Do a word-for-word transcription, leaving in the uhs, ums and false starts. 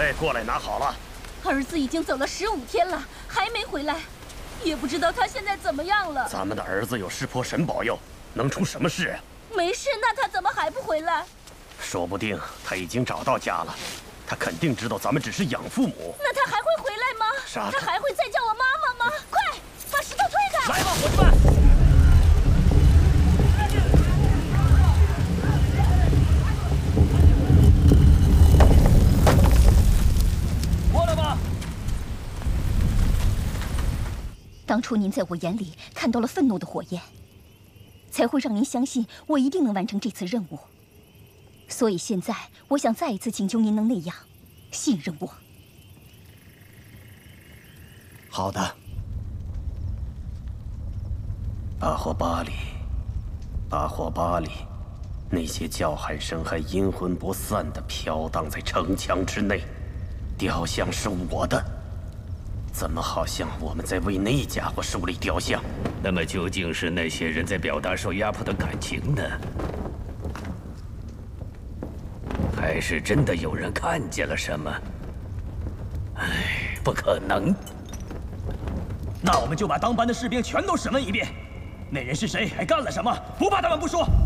费过来拿好了。 儿子已经走了十五天了，还没回来，也不知道他现在怎么样了。 咱们的儿子有湿婆神保佑，能出什么事啊？ 没事，那他怎么还不回来？ 说不定他已经找到家了，他肯定知道咱们只是养父母。 那他还会回来吗？ 傻他还会再叫我妈妈吗？快，把石头推开！ 来吧，伙计们！过来吧。 当初您在我眼里看到了愤怒的火焰，才会让您相信我一定能完成这次任务。所以现在，我想再一次请求您能那样信任我。 好的。巴霍巴里，巴霍巴里，那些叫喊声还阴魂不散地飘荡在城墙之内。雕像是我的，怎么好像我们在为那家伙树立雕像？ 那么究竟是那些人在表达受压迫的感情呢？还是真的有人看见了什么？唉，不可能！ 那我们就把当班的士兵全都审问一遍，那人是谁，还干了什么？不怕他们不说。